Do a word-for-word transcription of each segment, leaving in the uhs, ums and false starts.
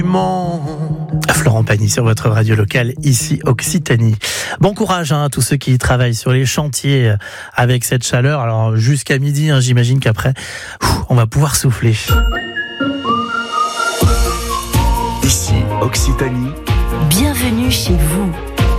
Florent Pagny sur votre radio locale, ici Occitanie. Bon courage hein, à tous ceux qui travaillent sur les chantiers avec cette chaleur. Alors jusqu'à midi, hein, j'imagine qu'après, ouf, on va pouvoir souffler. Ici Occitanie. Bienvenue chez vous.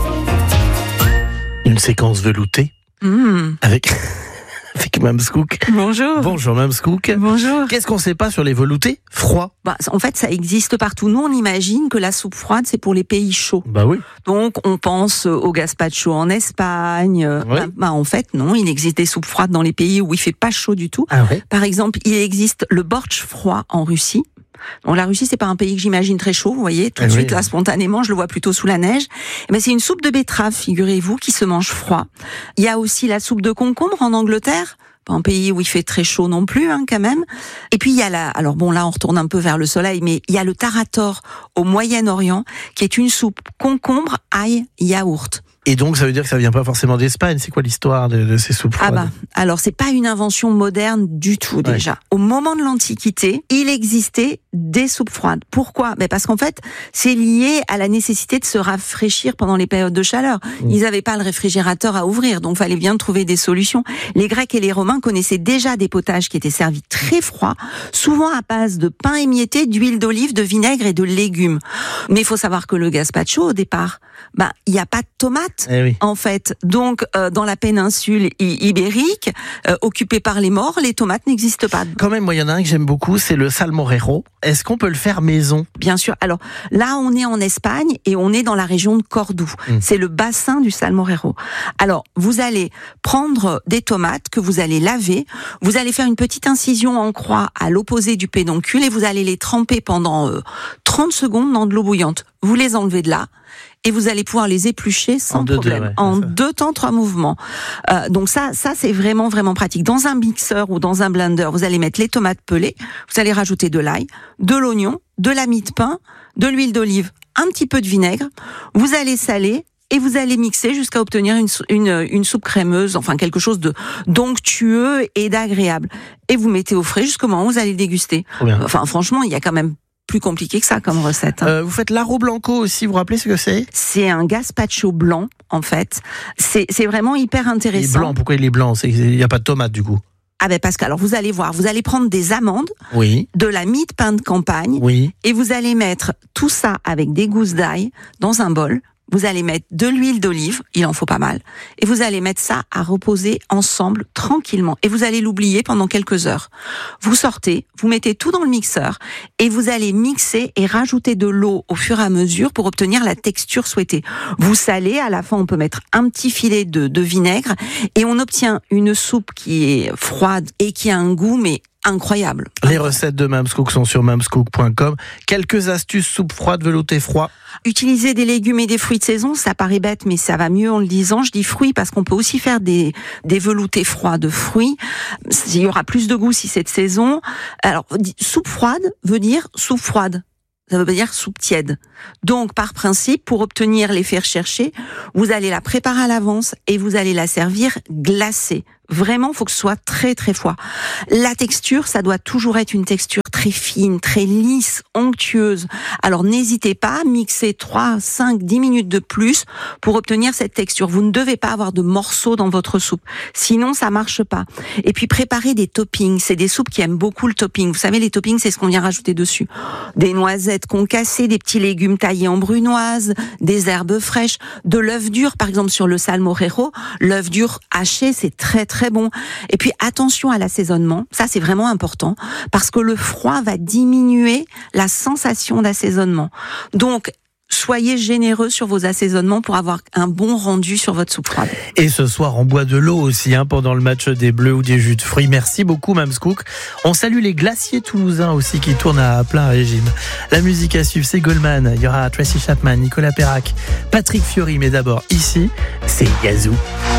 Une séquence veloutée Mmh. avec... avec Mams Cook. Bonjour. Bonjour Mams Cook. Bonjour. Qu'est-ce qu'on sait pas sur les veloutés froids? Bah, en fait, ça existe partout. Nous, on imagine que la soupe froide, c'est pour les pays chauds. Bah oui. Donc, on pense au gazpacho en Espagne. Oui. Bah, bah, en fait, non, il existe des soupes froides dans les pays où il fait pas chaud du tout. Ah ouais. Par exemple, il existe le bortsch froid en Russie. Bon, la Russie, c'est pas un pays que j'imagine très chaud, vous voyez. Tout de Eh suite, oui. là, spontanément, je le vois plutôt sous la neige. Mais c'est une soupe de betterave, figurez-vous, qui se mange froid. Il y a aussi la soupe de concombre en Angleterre. Pas un pays où il fait très chaud non plus, hein, quand même. Et puis il y a la, alors bon là on retourne un peu vers le soleil, mais il y a le tarator au Moyen-Orient, qui est une soupe concombre, ail, yaourt. Et donc ça veut dire que ça vient pas forcément d'Espagne. C'est quoi l'histoire de, de ces soupes Ah froides? bah, alors c'est pas une invention moderne du tout déjà. Ouais. Au moment de l'Antiquité, il existait des soupes froides. Pourquoi? Ben parce qu'en fait, c'est lié à la nécessité de se rafraîchir pendant les périodes de chaleur. Mmh. Ils n'avaient pas le réfrigérateur à ouvrir, donc fallait bien trouver des solutions. Les Grecs et les Romains connaissaient déjà des potages qui étaient servis très froids, souvent à base de pain émietté, d'huile d'olive, de vinaigre et de légumes. Mais il faut savoir que le gazpacho, au départ, ben il n'y a pas de tomates. Eh oui. En fait, donc euh, dans la péninsule i- ibérique, euh, occupée par les Maures, les tomates n'existent pas. Quand même, moi, il y en a un que j'aime beaucoup, c'est le salmorejo. Est-ce qu'on peut le faire maison? Bien sûr. Alors là, on est en Espagne et on est dans la région de Cordoue. Mmh. C'est le bassin du salmorejo. Alors, vous allez prendre des tomates que vous allez laver. Vous allez faire une petite incision en croix à l'opposé du pédoncule et vous allez les tremper pendant euh, trente secondes dans de l'eau bouillante. Vous les enlevez de là. Et vous allez pouvoir les éplucher sans en deux, problème, deux, ouais, en deux temps, trois mouvements. Euh, donc ça, ça c'est vraiment vraiment pratique. Dans un mixeur ou dans un blender, vous allez mettre les tomates pelées, vous allez rajouter de l'ail, de l'oignon, de la mie de pain, de l'huile d'olive, un petit peu de vinaigre. Vous allez saler et vous allez mixer jusqu'à obtenir une, une, une soupe crémeuse, enfin quelque chose de d'onctueux et d'agréable. Et vous mettez au frais jusqu'au moment où vous allez le déguster. Enfin franchement, il y a quand même plus compliqué que ça comme recette. Hein. Euh, vous faites l'aro blanco aussi, vous vous rappelez ce que c'est? C'est un gazpacho blanc, en fait. C'est, c'est vraiment hyper intéressant. Il est blanc, pourquoi il est blanc? Il n'y a pas de tomate, du coup? Ah ben parce que, alors vous allez voir, vous allez prendre des amandes, oui, de la mie de pain de campagne, oui, et vous allez mettre tout ça avec des gousses d'ail dans un bol. Vous allez mettre de l'huile d'olive, il en faut pas mal, et vous allez mettre ça à reposer ensemble tranquillement. Et vous allez l'oublier pendant quelques heures. Vous sortez, vous mettez tout dans le mixeur, et vous allez mixer et rajouter de l'eau au fur et à mesure pour obtenir la texture souhaitée. Vous salez, à la fin on peut mettre un petit filet de, de vinaigre, et on obtient une soupe qui est froide et qui a un goût, mais incroyable. Les recettes de Mams Cook sont sur mams cook point com. Quelques astuces soupe froide, velouté froid. Utiliser des légumes et des fruits de saison, ça paraît bête, mais ça va mieux en le disant. Je dis fruits parce qu'on peut aussi faire des, des veloutés froids de fruits. Il y aura plus de goût si c'est de saison. Alors, soupe froide veut dire soupe froide. Ça veut dire soupe tiède. Donc, par principe, pour obtenir l'effet recherché, vous allez la préparer à l'avance et vous allez la servir glacée. Vraiment, il faut que ce soit très très froid. La texture, ça doit toujours être une texture très fine, très lisse, onctueuse. Alors n'hésitez pas à mixer trois, cinq, dix minutes de plus pour obtenir cette texture. Vous ne devez pas avoir de morceaux dans votre soupe, sinon ça marche pas. Et puis préparez des toppings. C'est des soupes qui aiment beaucoup le topping. Vous savez, les toppings, c'est ce qu'on vient rajouter dessus. Des noisettes concassées, des petits légumes taillés en brunoise, des herbes fraîches, de l'œuf dur, par exemple sur le salmorejo. L'œuf dur haché, c'est très très bon. Et puis attention à l'assaisonnement, ça c'est vraiment important parce que le froid va diminuer la sensation d'assaisonnement. Donc soyez généreux sur vos assaisonnements pour avoir un bon rendu sur votre soupe froide. Et ce soir, on boit de l'eau aussi hein, pendant le match des Bleus ou des jus de fruits. Merci beaucoup, Mams Cook. On salue les glaciers toulousains aussi qui tournent à plein régime. La musique à suivre, c'est Goldman. Il y aura Tracy Chapman, Nicolas Perrac, Patrick Fiori. Mais d'abord, ici, c'est Yazoo.